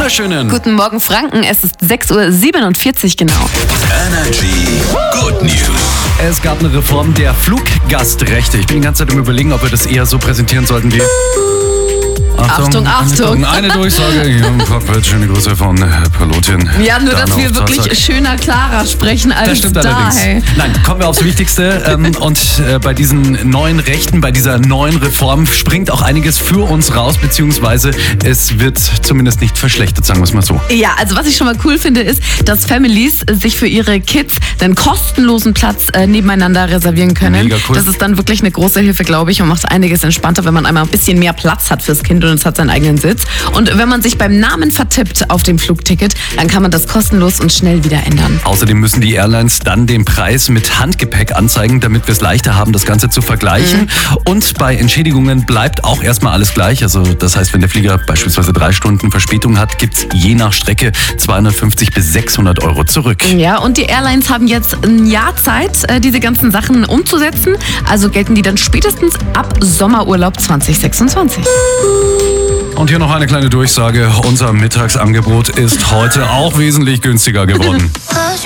wunderschönen Guten Morgen, Franken. Es ist 6:47 Uhr genau. Energy Good News. Es gab eine Reform der Fluggastrechte. Ich bin die ganze Zeit im Überlegen, ob wir das eher so präsentieren sollten wie... Achtung. Eine Durchsage hier im Cockpit. Schöne Grüße von Pilotin. Ja, nur dass wir wirklich schöner, klarer sprechen als das stimmt da. allerdings. Hey. Nein, kommen wir aufs Wichtigste. Und bei diesen neuen Rechten, bei dieser neuen Reform springt auch einiges für uns raus, beziehungsweise es wird zumindest nicht verschlechtert, sagen wir es mal so. Ja, also was ich schon mal cool finde, ist, dass Families sich für ihre Kids einen kostenlosen Platz nebeneinander reservieren können. Mega cool. Das ist dann wirklich eine große Hilfe, glaube ich, und macht einiges entspannter, wenn man einmal ein bisschen mehr Platz hat fürs Kind und es hat seinen eigenen Sitz. Und wenn man sich beim Namen vertippt auf dem Flugticket, dann kann man das kostenlos und schnell wieder ändern. Außerdem müssen die Airlines dann den Preis mit Handgepäck anzeigen, damit wir es leichter haben, das Ganze zu vergleichen. Und bei Entschädigungen bleibt auch erstmal alles gleich. Also das heißt, wenn der Flieger beispielsweise 3 Stunden Verspätung hat, gibt es je nach Strecke 250 bis 600 Euro zurück. Ja, und die Airlines haben jetzt ein Jahr Zeit, diese ganzen Sachen umzusetzen. Also gelten die dann spätestens ab Sommerurlaub 2026. Und hier noch eine kleine Durchsage. Unser Mittagsangebot ist heute auch wesentlich günstiger geworden.